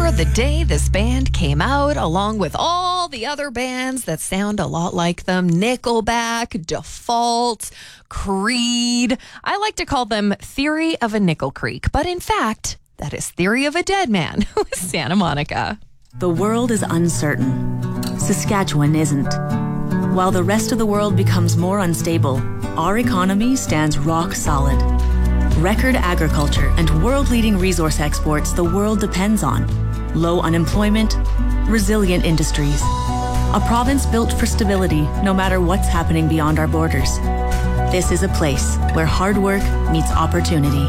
remember the day this band came out, along with all the other bands that sound a lot like them. Nickelback, Default, Creed. I like to call them Theory of a Nickel Creek, but in fact, that is Theory of a Dead Man with Santa Monica. The world is uncertain. Saskatchewan isn't. While the rest of the world becomes more unstable, our economy stands rock solid. Record agriculture and world-leading resource exports the world depends on. Low unemployment, resilient industries. A province built for stability no matter what's happening beyond our borders. This is a place where hard work meets opportunity.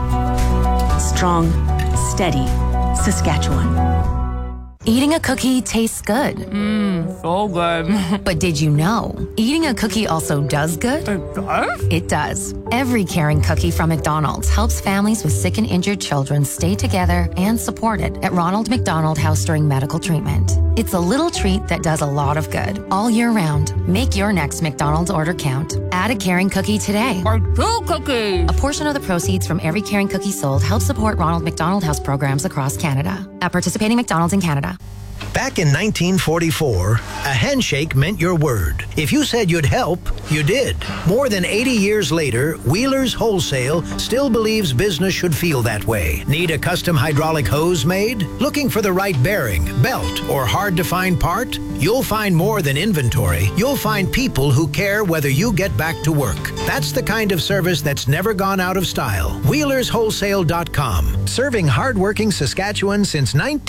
Strong, steady Saskatchewan. Eating a cookie tastes good. So good. But did you know, eating a cookie also does good? It does? It does. Every caring cookie from McDonald's helps families with sick and injured children stay together and supported at Ronald McDonald House during medical treatment. It's a little treat that does a lot of good all year round. Make your next McDonald's order count. Add a caring cookie today. Or 2 cookies. A portion of the proceeds from every caring cookie sold helps support Ronald McDonald House programs across Canada. At participating McDonald's in Canada. Back in 1944, a handshake meant your word. If you said you'd help, you did. More than 80 years later, Wheelers Wholesale still believes business should feel that way. Need a custom hydraulic hose made? Looking for the right bearing, belt, or hard-to-find part? You'll find more than inventory. You'll find people who care whether you get back to work. That's the kind of service that's never gone out of style. WheelersWholesale.com. Serving hardworking Saskatchewan since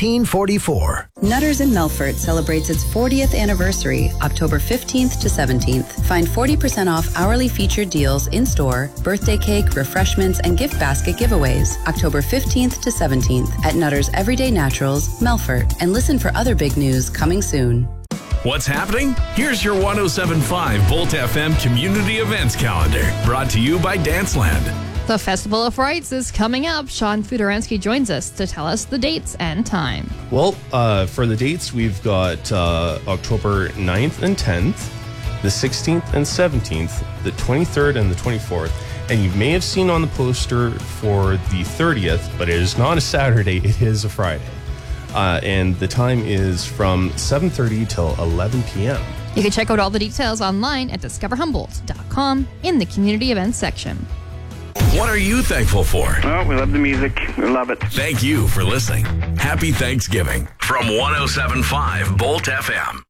1944. Nutters in Melfort celebrates its 40th anniversary, October 15th to 17th. Find 40% off hourly featured deals in-store, birthday cake, refreshments, and gift basket giveaways, October 15th to 17th at Nutters Everyday Naturals, Melfort. And listen for other big news coming soon. What's happening? Here's your 107.5 Volt FM community events calendar, brought to you by Danceland. The Festival of Frights is coming up. Sean Fudaransky joins us to tell us the dates and time. Well, for the dates, we've got October 9th and 10th, the 16th and 17th, the 23rd and the 24th. And you may have seen on the poster for the 30th, but it is not a Saturday, it is a Friday. And the time is from 7:30 till 11 p.m. You can check out all the details online at discoverhumboldt.com in the community events section. What are you thankful for? Oh, we love the music. We love it. Thank you for listening. Happy Thanksgiving from 107.5 Volt FM.